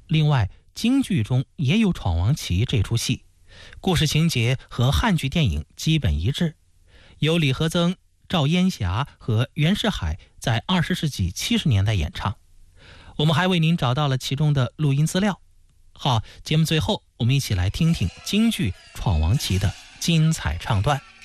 另外，京剧中也有《闯王旗》这出戏，故事情节和汉剧电影基本一致，由李和增、赵烟霞和袁世海在20世纪70年代演唱。我们还为您找到了其中的录音资料。好，节目最后我们一起来听听京剧《闯王旗》的精彩唱段。